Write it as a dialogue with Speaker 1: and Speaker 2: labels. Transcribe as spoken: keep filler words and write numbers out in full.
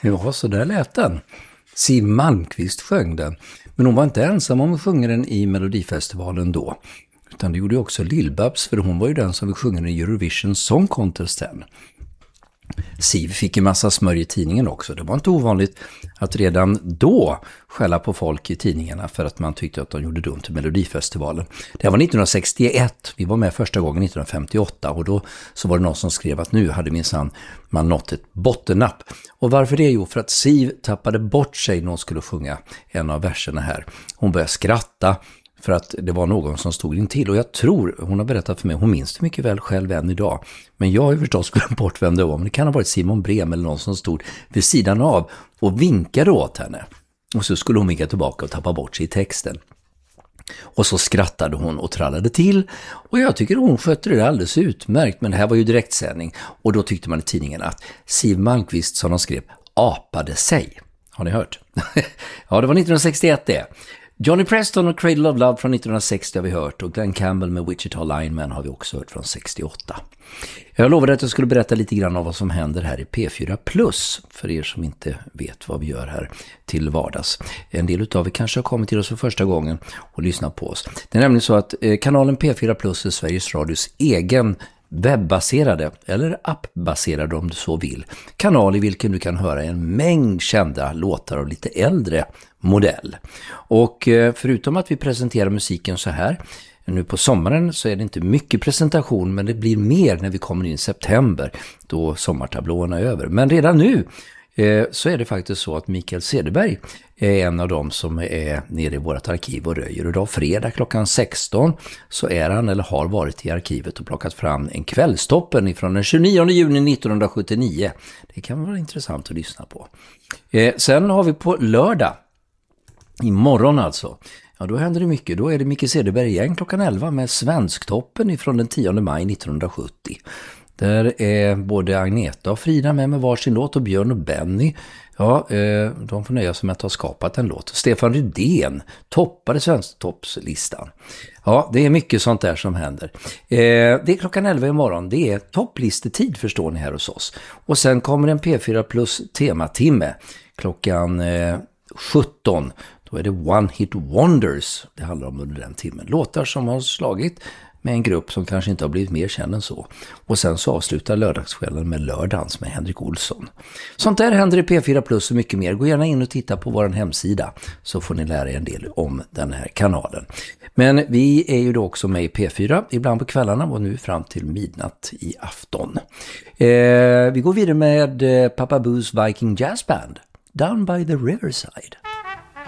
Speaker 1: Ja, så där lät den. Siw Malmkvist sjöng den. Men hon var inte ensam om att sjunga den i Melodifestivalen då. Utan det gjorde också Lill-Babs, för hon var ju den som vi sjunger i Eurovision Song Contest sen. Siw fick en massa smörj i tidningen också. Det var inte ovanligt att redan då skälla på folk i tidningarna för att man tyckte att de gjorde dumt i Melodifestivalen. Det var nittonhundrasextioett, vi var med första gången nittonhundrafemtioåtta, och då så var det någon som skrev att nu hade minsann man nått ett bottennapp. Och varför det? Jo, för att Siw tappade bort sig när hon skulle sjunga en av verserna här. Hon började skratta för att det var någon som stod in till. Och jag tror, hon har berättat för mig, hon minns det mycket väl själv än idag. Men jag har ju förstås glömt bort vem det var. Men det kan ha varit Simon Brem eller någon som stod vid sidan av och vinkade åt henne. Och så skulle hon vinka tillbaka och tappa bort sig i texten. Och så skrattade hon och trallade till. Och jag tycker hon skötte det alldeles utmärkt. Men det här var ju direktsändning. Och då tyckte man i tidningen att Siw Malmkvist, som de skrev, apade sig. Har ni hört? Ja, det var nittonhundrasextioett det. Johnny Preston och Cradle of Love från nittonhundrasextio har vi hört, och Glenn Campbell med Wichita Lineman har vi också hört från sextioåtta. Jag lovade att jag skulle berätta lite grann om vad som händer här i P fyra Plus, för er som inte vet vad vi gör här till vardags. En del utav er kanske har kommit till oss för första gången och lyssnat på oss. Det är nämligen så att kanalen P fyra Plus är Sveriges Radios egen webbaserade, eller appbaserade om du så vill, kanal i vilken du kan höra en mängd kända låtar av lite äldre modell. Och förutom att vi presenterar musiken så här nu på sommaren, så är det inte mycket presentation, men det blir mer när vi kommer in i september då sommartablåerna är över. Men redan nu eh, så är det faktiskt så att Mikael Cederberg är en av dem som är nere i vårt arkiv och röjer. Och idag fredag klockan sexton så är han, eller har varit i arkivet och plockat fram en kvällstoppen ifrån den tjugonionde juni nittonhundrasjuttionio. Det kan vara intressant att lyssna på. Eh, sen har vi på lördag, imorgon alltså, ja, då händer det mycket. Då är det Micke Cederberg igen klockan elva med Svensktoppen ifrån den tionde maj nittonhundrasjuttio. Där är både Agneta och Frida med med varsin låt, och Björn och Benny, ja, eh, de får nöja sig med att ha skapat en låt. Stefan Rydén toppade Svensktoppslistan. Ja, det är mycket sånt där som händer. Eh, det är klockan elva imorgon. Det är topplistetid, förstår ni, här hos oss. Och sen kommer en P fyra Plus tematimme klockan eh, sjutton. Då är det One Hit Wonders det handlar om under den timmen. Låtar som har slagit med en grupp som kanske inte har blivit mer känd än så. Och sen så avslutar lördagskvällen med Lördans med Henrik Olsson. Sånt där händer i P fyra Plus och mycket mer. Gå gärna in och titta på vår hemsida så får ni lära er en del om den här kanalen. Men vi är ju då också med i P fyra, ibland på kvällarna och nu fram till midnatt i afton. Eh, vi går vidare med Papa Boo's Viking Jazz Band, Down by the Riverside.